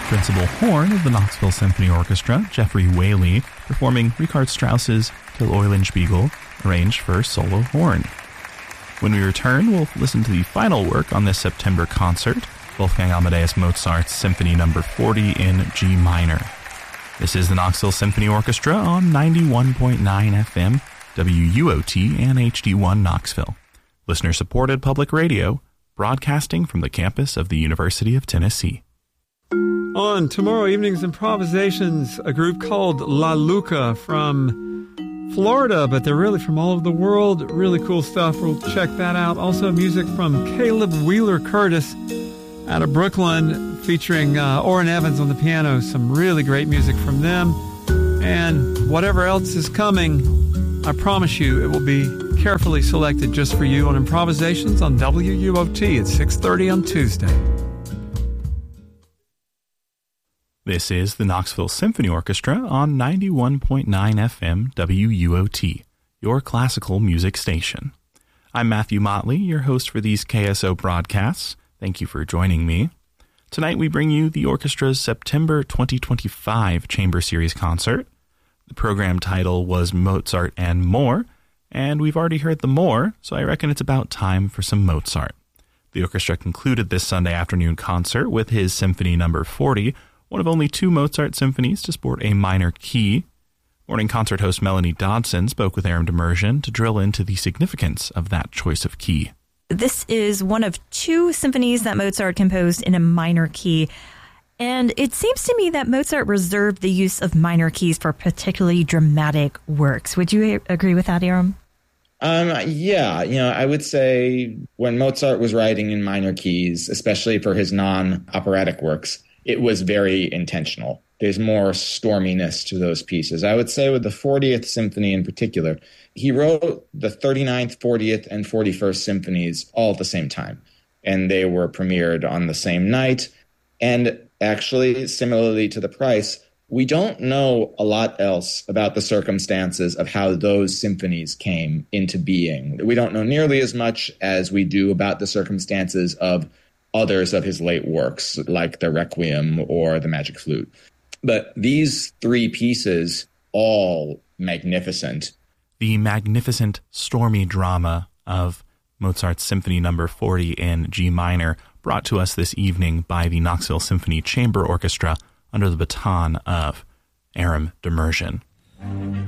Principal horn of the Knoxville Symphony Orchestra, Jeffrey Whaley, performing Richard Strauss's Till Eulenspiegel, arranged for solo horn. When we return, we'll listen to the final work on this September concert, Wolfgang Amadeus Mozart's Symphony No. 40 in G minor. This is the Knoxville Symphony Orchestra on 91.9 FM, WUOT and HD1 Knoxville. Listener-supported public radio, broadcasting from the campus of the University of Tennessee. On tomorrow evening's improvisations, a group called La Luca from Florida, but they're really from all over the world. Really cool stuff. We'll check that out. Also music from Caleb Wheeler Curtis out of Brooklyn, featuring Orrin Evans on the piano. Some really great music from them. And whatever else is coming, I promise you it will be carefully selected just for you on Improvisations on WUOT at 6:30 on Tuesday. This is the Knoxville Symphony Orchestra on 91.9 FM WUOT, your classical music station. I'm Matthew Motley, your host for these KSO broadcasts. Thank you for joining me. Tonight we bring you the orchestra's September 2025 Chamber Series concert. The program title was Mozart and More, and we've already heard the More, so I reckon it's about time for some Mozart. The orchestra concluded this Sunday afternoon concert with his Symphony No. 40, one of only two Mozart symphonies to sport a minor key. Morning concert host Melanie Dodson spoke with Aram Demirjian to drill into the significance of that choice of key. This is one of two symphonies that Mozart composed in a minor key. And it seems to me that Mozart reserved the use of minor keys for particularly dramatic works. Would you agree with that, Aram? Yeah, I would say when Mozart was writing in minor keys, especially for his non-operatic works, it was very intentional. There's more storminess to those pieces. I would say with the 40th Symphony in particular, he wrote the 39th, 40th, and 41st symphonies all at the same time. And they were premiered on the same night. And actually, similarly to the Price, we don't know a lot else about the circumstances of how those symphonies came into being. We don't know nearly as much as we do about the circumstances of others of his late works, like the Requiem or the Magic Flute. But these three pieces, all magnificent. The magnificent, stormy drama of Mozart's Symphony No. 40 in G minor, brought to us this evening by the Knoxville Symphony Chamber Orchestra under the baton of Aram Demirjian.